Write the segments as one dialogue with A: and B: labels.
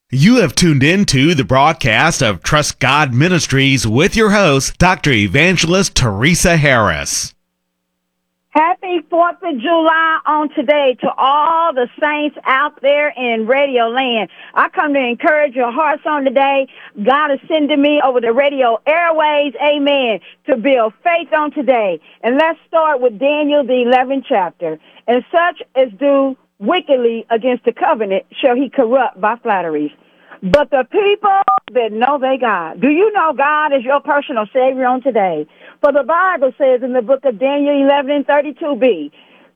A: You have tuned in to the broadcast of Trust God Ministries with your host, Dr. Evangelist Teresa Harris.
B: Happy 4th of July on today to all the saints out there in Radio Land. I come to encourage your hearts on today. God is sending me over the radio airways, amen, to build faith on today. And let's start with Daniel, the 11th chapter. And such as do wickedly against the covenant shall he corrupt by flatteries. But the people that know their God. Do you know God is your personal Savior on today? For the Bible says in the book of Daniel 11:32b,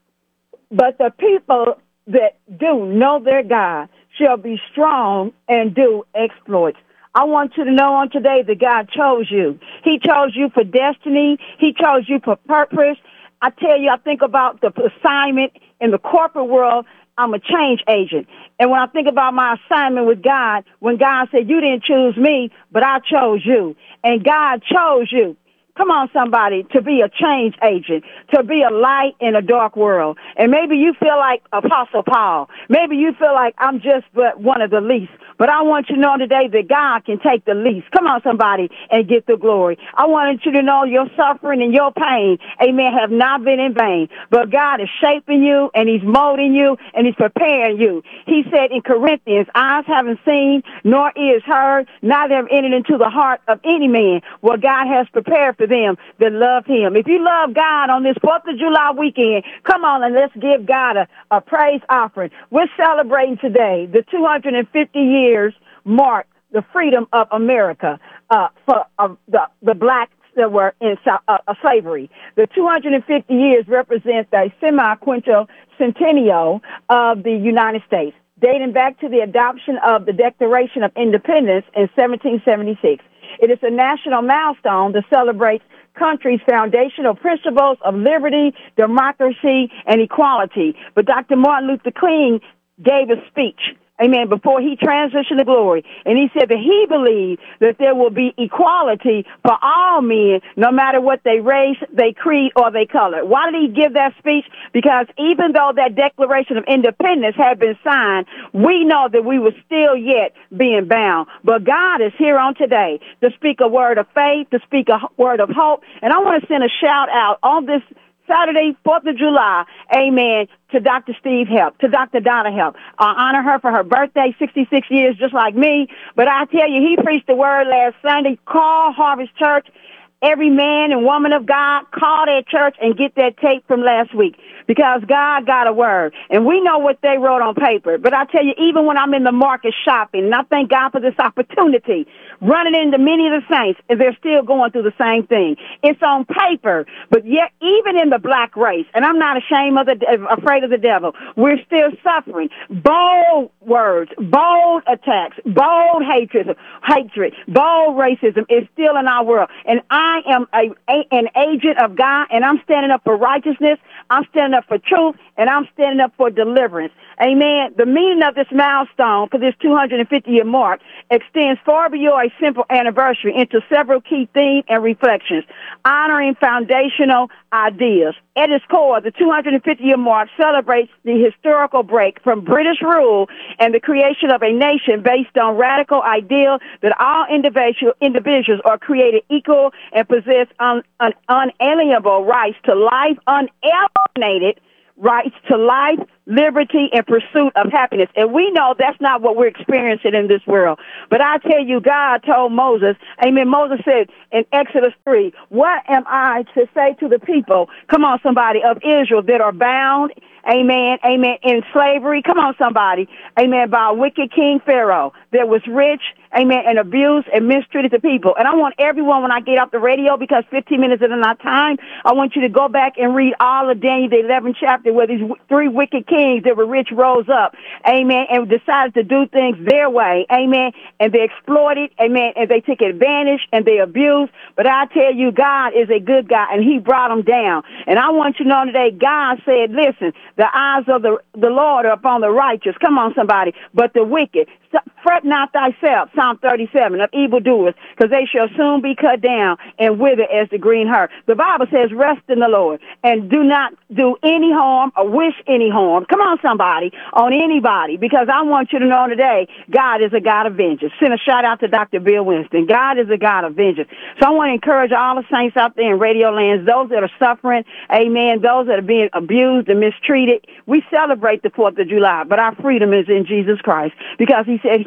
B: but the people that do know their God shall be strong and do exploits. I want you to know on today that God chose you. He chose you for destiny. He chose you for purpose. I tell you, I think about the assignment in the corporate world. I'm a change agent. And when I think about my assignment with God, when God said, you didn't choose me, but I chose you. And God chose you. Come on, somebody, to be a change agent, to be a light in a dark world. And maybe you feel like Apostle Paul. Maybe you feel like I'm just but one of the least. But I want you to know today that God can take the least. Come on, somebody, and get the glory. I wanted you to know your suffering and your pain, amen, have not been in vain. But God is shaping you, and he's molding you, and he's preparing you. He said in Corinthians, eyes haven't seen, nor ears heard, neither have entered into the heart of any man what God has prepared for them that love him. If you love God on this 4th of July weekend, come on and let's give God a praise offering. We're celebrating today the 250 years mark the freedom of America for the blacks that were in slavery. The 250 years represent the semi-quintal centennial of the United States, dating back to the adoption of the Declaration of Independence in 1776. It is a national milestone that celebrates country's foundational principles of liberty, democracy, and equality. But Dr. Martin Luther King gave a speech, amen, before he transitioned to glory. And he said that he believed that there will be equality for all men, no matter what they race, they creed, or they color. Why did he give that speech? Because even though that Declaration of Independence had been signed, we know that we were still yet being bound. But God is here on today to speak a word of faith, to speak a word of hope. And I want to send a shout out on this Saturday, 4th of July, amen, to Dr. Steve Help, to Dr. Donna Help. I honor her for her birthday, 66 years, just like me. But I tell you, he preached the word last Sunday. Call Harvest Church. Every man and woman of God, call their church and get that tape from last week, because God got a word. And we know what they wrote on paper. But I tell you, even when I'm in the market shopping, and I thank God for this opportunity, running into many of the saints, and they're still going through the same thing. It's on paper, but yet even in the black race, and I'm not afraid of the devil, we're still suffering. Bold words, bold attacks, bold hatred, bold racism is still in our world. And I am an agent of God, and I'm standing up for righteousness, I'm standing up for truth, and I'm standing up for deliverance. Amen. The meaning of this milestone for this 250-year mark extends far beyond a simple anniversary into several key themes and reflections, honoring foundational ideas. At its core, the 250-year mark celebrates the historical break from British rule and the creation of a nation based on radical ideal that all individuals are created equal and possess unalienable rights to life, unalienated rights to life, liberty, and pursuit of happiness. And we know that's not what we're experiencing in this world. But I tell you, God told Moses, amen, Moses said in Exodus 3, what am I to say to the people, come on, somebody, of Israel that are bound, amen, in slavery, come on, somebody, amen, by a wicked king Pharaoh that was rich, amen, and abused and mistreated the people. And I want everyone, when I get off the radio, because 15 minutes is not time, I want you to go back and read all of Daniel, the 11th chapter, where these three wicked kings that were rich rose up, amen, and decided to do things their way, amen, and they exploited, amen, and they took advantage and they abused. But I tell you, God is a good God, and he brought them down. And I want you to know today, God said, listen, the eyes of the Lord are upon the righteous. Come on, somebody. But the wicked. Fret not thyself, Psalm 37, of evildoers, because they shall soon be cut down and wither as the green herb. The Bible says, rest in the Lord and do not do any harm or wish any harm. Come on, somebody, on anybody, because I want you to know today, God is a God of vengeance. Send a shout out to Dr. Bill Winston. God is a God of vengeance. So I want to encourage all the saints out there in radio lands, those that are suffering, amen, those that are being abused and mistreated. We celebrate the 4th of July, but our freedom is in Jesus Christ, because he said,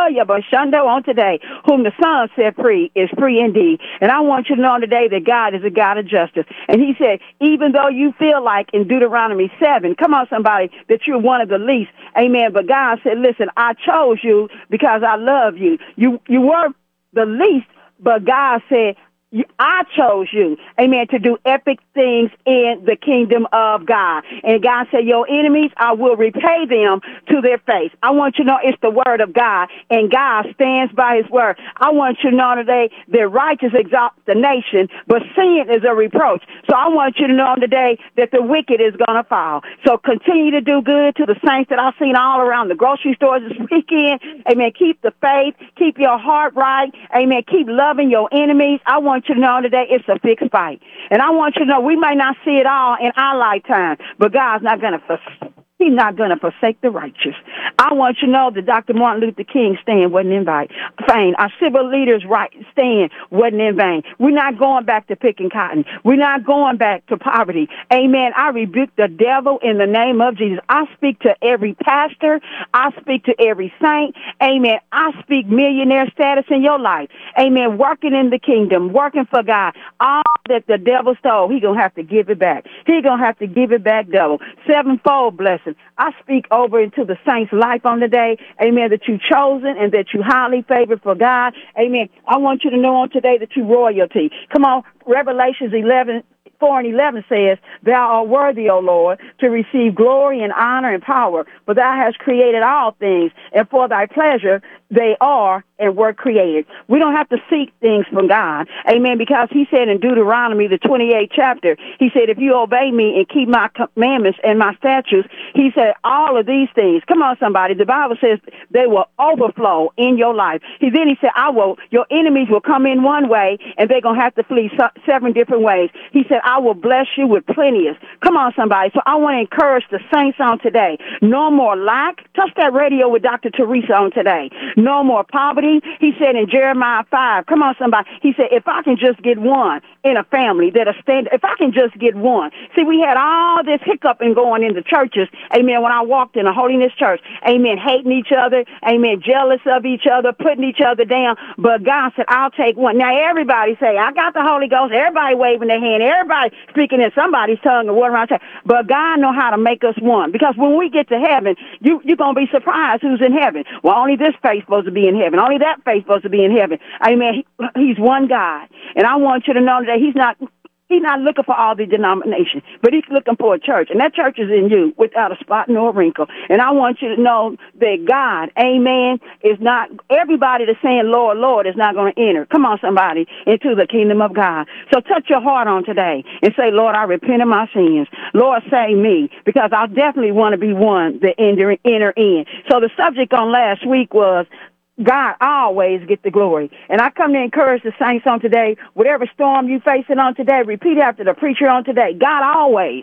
B: on today, whom the Son set free is free indeed. And I want you to know today that God is a God of justice. And he said, even though you feel like in Deuteronomy 7, come on, somebody, that you're one of the least, amen, but God said, listen, I chose you because I love you. You were the least, but God said, I chose you, amen, to do epic things in the kingdom of God. And God said, your enemies, I will repay them to their face. I want you to know it's the word of God, and God stands by his word. I want you to know today that righteous exalt the nation, but sin is a reproach. So I want you to know today that the wicked is going to fall. So continue to do good to the saints that I've seen all around the grocery stores this weekend. Amen. Keep the faith. Keep your heart right. Amen. Keep loving your enemies. I want you to know today it's a fixed fight. And I want you to know we may not see it all in our lifetime, but God's not going to He's not going to forsake the righteous. I want you to know that Dr. Martin Luther King's stand wasn't in vain. Our civil leaders' stand wasn't in vain. We're not going back to picking cotton. We're not going back to poverty. Amen. I rebuke the devil in the name of Jesus. I speak to every pastor. I speak to every saint. Amen. I speak millionaire status in your life. Amen. Working in the kingdom, working for God. All that the devil stole, he's going to have to give it back. He's going to have to give it back double. Sevenfold blessing. I speak over into the saints' life on the day, amen, that you've chosen and that you highly favored for God. Amen. I want you to know on today that you royalty. Come on, Revelations 4:11 says, thou art worthy, O Lord, to receive glory and honor and power, for thou hast created all things, and for thy pleasure they are and were created. We don't have to seek things from God. Amen. Because he said in Deuteronomy, the 28th chapter, he said, if you obey me and keep my commandments and my statutes, he said, all of these things, come on, somebody, the Bible says they will overflow in your life. Then he said, your enemies will come in one way and they're going to have to flee 7 different ways. He said, I will bless you with plenteous. Come on, somebody. So I want to encourage the saints on today. No more lack. Touch that radio with Dr. Teresa on today. No more poverty. He said in Jeremiah 5, come on, somebody. He said, if I can just get one in a family that'll stand, if I can just get one. See, we had all this hiccup in going into churches, amen, when I walked in a holiness church, amen, hating each other, amen, jealous of each other, putting each other down. But God said, I'll take one. Now, everybody say, I got the Holy Ghost. Everybody waving their hand. Everybody speaking in somebody's tongue or whatever I say. But God know how to make us one. Because when we get to heaven, you're going to be surprised who's in heaven. Well, only this faith supposed to be in heaven. Only that faith supposed to be in heaven. Amen. He's one God. And I want you to know that he's not looking for all the denominations, but he's looking for a church. And that church is in you without a spot nor a wrinkle. And I want you to know that God, amen, is not, everybody that's saying, Lord, Lord, is not going to enter. Come on, somebody, into the kingdom of God. So touch your heart on today and say, Lord, I repent of my sins. Lord, save me, because I definitely want to be one that enter in. So the subject on last week was, God always get the glory. And I come to encourage the saints on today, whatever storm you facing on today, repeat after the preacher on today. God always.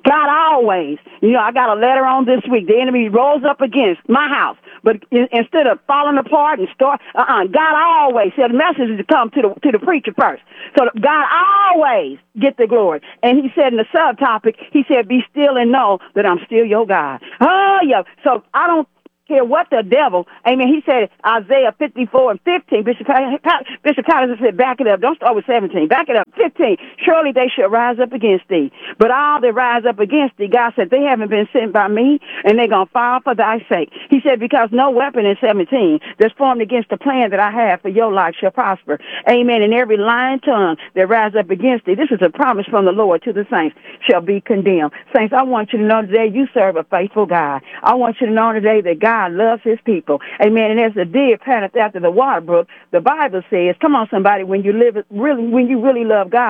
B: You know, I got a letter on this week. The enemy rose up against my house. But instead of falling apart and God always said the message is to come to the preacher first. So God always get the glory. And he said in the subtopic, he said, be still and know that I'm still your God. Oh, yeah. So I don't care what the devil, amen, he said, Isaiah 54:15, Bishop Patterson said, back it up, don't start with 17, back it up, 15, surely they shall rise up against thee, but all that rise up against thee, God said, they haven't been sent by me, and they're going to fall for thy sake. He said, because no weapon in 17 that's formed against the plan that I have for your life shall prosper, amen, and every lying tongue that rise up against thee, this is a promise from the Lord to the saints, shall be condemned. Saints, I want you to know today you serve a faithful God. I want you to know today that God loves his people. Amen. And as the deer panteth after the water brook, the Bible says, come on, somebody, when you really love God,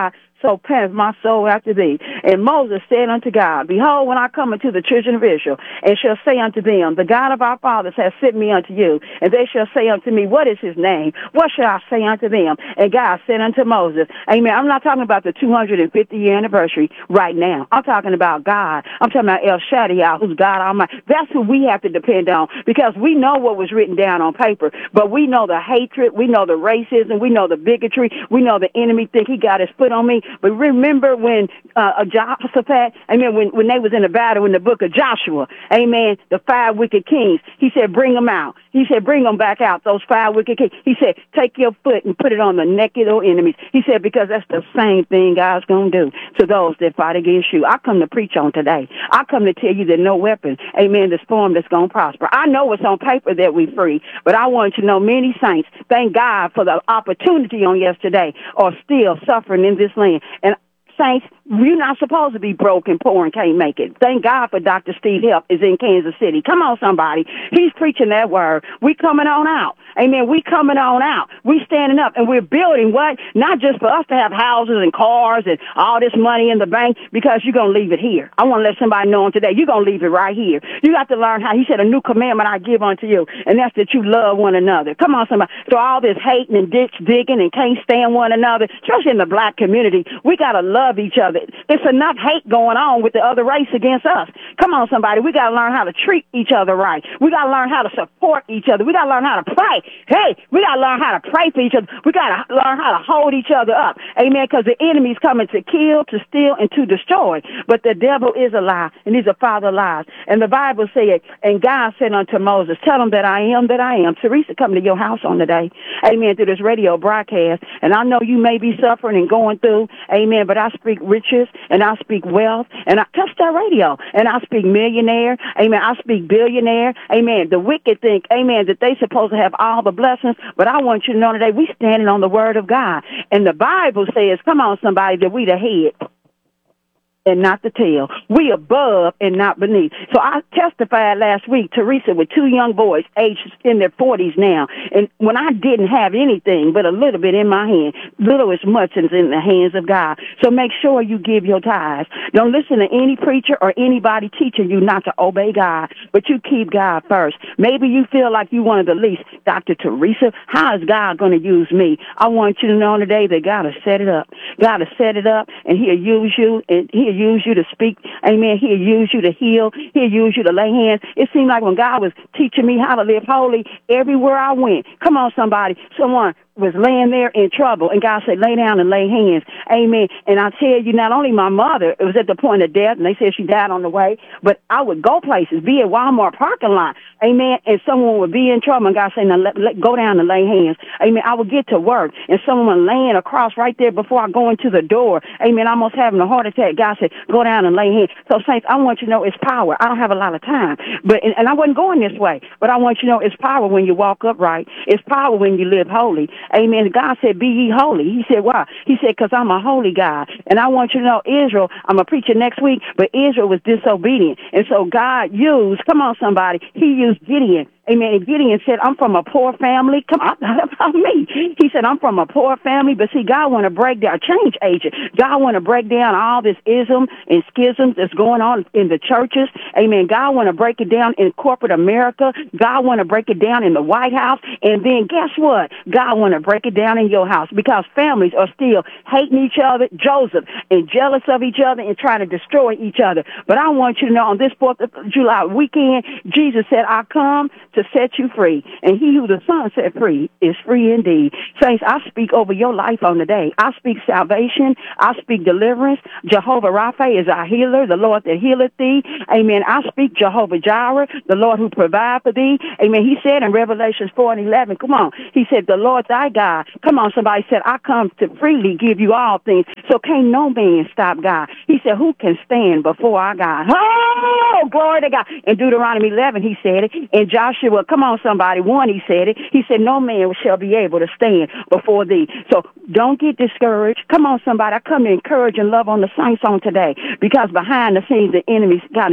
B: so pants my soul after thee. And Moses said unto God, Behold, when I come unto the children of Israel, and shall say unto them, The God of our fathers hath sent me unto you, and they shall say unto me, What is his name? What shall I say unto them? And God said unto Moses, Amen. I'm not talking about the 250-year anniversary right now. I'm talking about God. I'm talking about El Shaddai, who's God Almighty. That's who we have to depend on, because we know what was written down on paper, but we know the hatred, we know the racism, we know the bigotry, we know the enemy think he got his foot on me. But remember when Jehoshaphat, amen, when they was in the battle in the book of Joshua, amen, the 5 wicked kings, he said, bring them out. He said, bring them back out, those 5 wicked kings. He said, take your foot and put it on the neck of your enemies. He said, because that's the same thing God's going to do to those that fight against you. I come to preach on today. I come to tell you that no weapon, amen, that's formed that's going to prosper. I know it's on paper that we free, but I want you to know many saints, thank God for the opportunity on yesterday, are still suffering in this land. And saints, you're not supposed to be broke and poor and can't make it. Thank God for Dr. Steve Help is in Kansas City. Come on, somebody. He's preaching that word. We coming on out. Amen. We coming on out. We standing up and we're building what? Not just for us to have houses and cars and all this money in the bank, because you're going to leave it here. I want to let somebody know today, you're going to leave it right here. You got to learn how, he said, a new commandment I give unto you, and that's that you love one another. Come on, somebody. So all this hating and ditch digging and can't stand one another, especially in the black community, we got to love each other. It's enough hate going on with the other race against us. Come on, somebody. We got to learn how to treat each other right. We got to learn how to support each other. We got to learn how to pray. Hey, we got to learn how to pray for each other. We got to learn how to hold each other up. Amen. Because the enemy's coming to kill, to steal, and to destroy. But the devil is a lie, and he's a father of lies. And the Bible said, and God said unto Moses, tell him that I am that I am. Teresa coming to your house on today. Amen. Through this radio broadcast. And I know you may be suffering and going through. Amen. But I speak riches, and I speak wealth, and I touch that radio, and I speak millionaire. Amen. I speak billionaire. Amen. The wicked think, amen, that they supposed to have all the blessings, but I want you to know today we standing on the word of God. And the Bible says, come on, somebody, that we the head and not the tail. We above and not beneath. So I testified last week, Teresa, with 2 young boys, aged in their 40s now. And when I didn't have anything but a little bit in my hand, little as much as in the hands of God. So make sure you give your tithes. Don't listen to any preacher or anybody teaching you not to obey God, but you keep God first. Maybe you feel like you one of the least. Dr. Teresa, how is God going to use me? I want you to know today that God has set it up. God has set it up, and he'll use you, and he'll use you to speak. Amen. He'll use you to heal. He'll use you to lay hands. It seemed like when God was teaching me how to live holy, everywhere I went, come on, somebody, someone was laying there in trouble, and God said, lay down and lay hands. Amen. And I tell you, not only my mother, it was at the point of death, and they said she died on the way, but I would go places, be at Walmart parking lot, amen, and someone would be in trouble, and God said, now go down and lay hands. Amen. I would get to work, and someone laying across right there before I go into the door, amen, almost having a heart attack. God said, go down and lay hands. So, saints, I want you to know it's power. I don't have a lot of time, but and I wasn't going this way, but I want you to know it's power when you walk upright. It's power when you live holy. Amen. God said, be ye holy. He said, why? He said, because I'm a holy God. And I want you to know Israel, I'm going to preach it next week, but Israel was disobedient. And so God used, come on, somebody, he used Gideon. Amen. And Gideon said, I'm from a poor family. Come on, not about me. He said, I'm from a poor family. But see, God want to break down, change agent. God want to break down all this ism and schisms that's going on in the churches. Amen. God want to break it down in corporate America. God want to break it down in the White House. And then guess what? God want to break it down in your house, because families are still hating each other, Joseph, and jealous of each other and trying to destroy each other. But I want you to know on this 4th of July weekend, Jesus said, I come to set you free. And he who the Son set free is free indeed. Saints, I speak over your life on the day. I speak salvation. I speak deliverance. Jehovah Rapha is our healer, the Lord that healeth thee. Amen. I speak Jehovah Jireh, the Lord who provides for thee. Amen. He said in Revelations 4:11, come on. He said, the Lord thy God. Come on, somebody said, I come to freely give you all things. So can't no man stop God. He said, who can stand before our God? Oh, glory to God. In Deuteronomy 11, he said it. In Joshua, come on, somebody, 1, he said it. He said, no man shall be able to stand before thee. So don't get discouraged. Come on, somebody. I come to encourage and love on the saints on today, because behind the scenes, the enemy's got his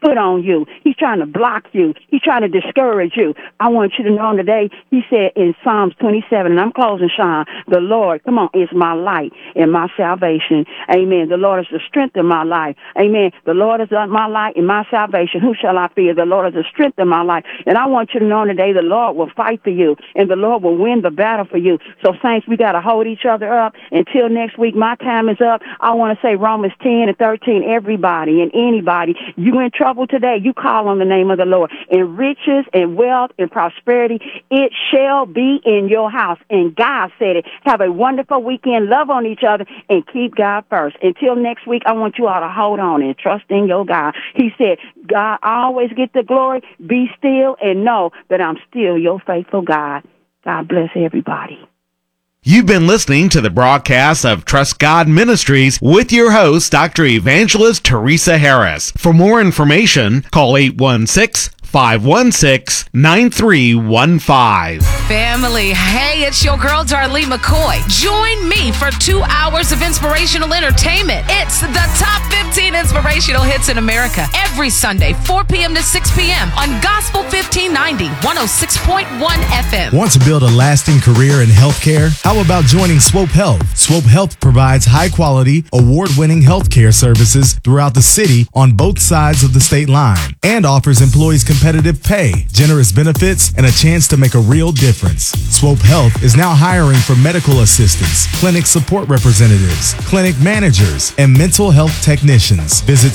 B: put on you. He's trying to block you. He's trying to discourage you. I want you to know today, he said in Psalms 27, and I'm closing, Sean, the Lord, come on, is my light and my salvation. Amen. The Lord is the strength of my life. Amen. The Lord is my light and my salvation. Who shall I fear? The Lord is the strength of my life. And I want you to know today, the Lord will fight for you, and the Lord will win the battle for you. So, saints, we got to hold each other up. Until next week, my time is up. I want to say Romans 10 and 13, everybody and anybody, you in trouble today, you call on the name of the Lord. And riches and wealth and prosperity, it shall be in your house. And God said it. Have a wonderful weekend. Love on each other and keep God first. Until next week, I want you all to hold on and trust in your God. He said, God, always get the glory. Be still and know that I'm still your faithful God. God bless everybody.
A: You've been listening to the broadcast of Trust God Ministries with your host, Dr. Evangelist Teresa Harris. For more information, call 816-516-9315.
C: Family, hey, it's your girl, Darlene McCoy. Join me for 2 hours of inspirational entertainment. It's the top 15 inspirational hits in America every Sunday, 4 p.m. to 6 p.m. on Gospel 1590, 106.1 FM.
D: Want to build a lasting career in healthcare? How about joining Swope Health? Swope Health provides high-quality, award-winning healthcare services throughout the city on both sides of the state line and offers employees competitive pay, generous benefits, and a chance to make a real difference. Swope Health is now hiring for medical assistants, clinic support representatives, clinic managers, and mental health technicians. Visit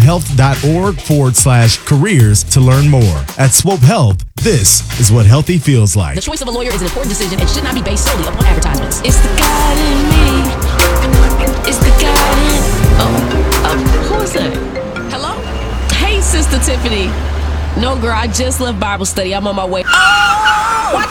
D: swopehealth.org/careers to learn more. At Swope Health, this is what healthy feels like.
E: The choice of a lawyer is an important decision and should not be based solely upon advertisements. It's the God in me. It's the God in... who is that? Hello? Hey, Sister Tiffany. No, girl, I just left Bible study. I'm on my way. Oh! What?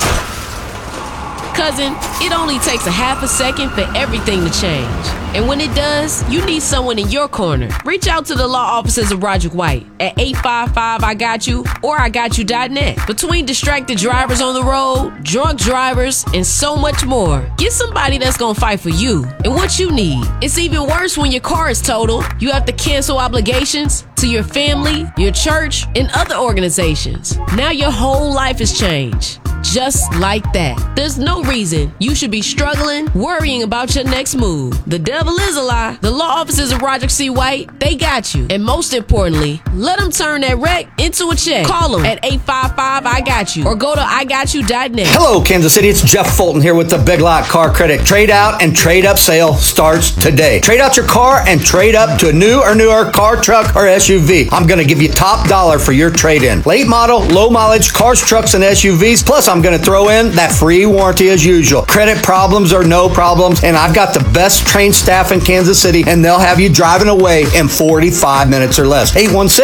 E: Cousin, it only takes a half a second for everything to change. And when it does, you need someone in your corner. Reach out to the law offices of Roderick White at 855-I-GOT-YOU or IGotYou.net. Between distracted drivers on the road, drunk drivers, and so much more, get somebody that's gonna fight for you and what you need. It's even worse when your car is totaled. You have to cancel obligations to your family, your church, and other organizations. Now your whole life has changed. Just like that. There's no reason you should be struggling, worrying about your next move. The devil is a lie. The law offices of Roderick C. White, they got you. And most importantly, let them turn that wreck into a check. Call them at 855-I-GOT-YOU or go to IGotYou.net.
F: Hello, Kansas City. It's Jeff Fulton here with the Big Lot Car Credit Trade Out and Trade Up sale starts today. Trade out your car and trade up to a new or newer car, truck, or SUV. I'm going to give you top dollar for your trade-in. Late model, low mileage cars, trucks, and SUVs. Plus, I'm going to throw in that free warranty as usual. Credit problems or no problems, and I've got the best trained staff in Kansas City, and they'll have you driving away in 45 minutes or less.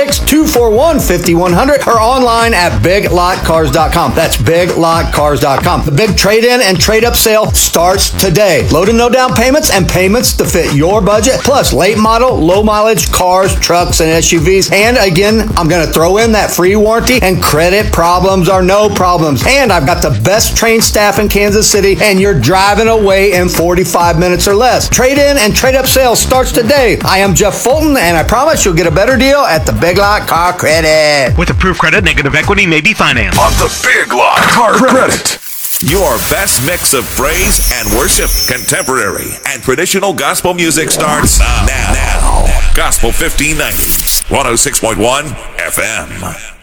F: 816-241-5100 or online at biglotcars.com. That's biglotcars.com. The big trade-in and trade-up sale starts today. Low to no down payments and payments to fit your budget, plus late model, low mileage cars, trucks, and SUVs. And again, I'm going to throw in that free warranty, and credit problems are no problems. And I've got the best trained staff in Kansas City, and you're driving away in 45 minutes or less. Trade-in and trade-up sale starts today. I am Jeff Fulton, and I promise you'll get a better deal at the Big Lot Car Credit.
A: With approved credit, negative equity may be financed.
G: On the Big Lot Car Credit. Your best mix of praise and worship, contemporary and traditional gospel music starts now. Gospel 1590, 106.1 FM.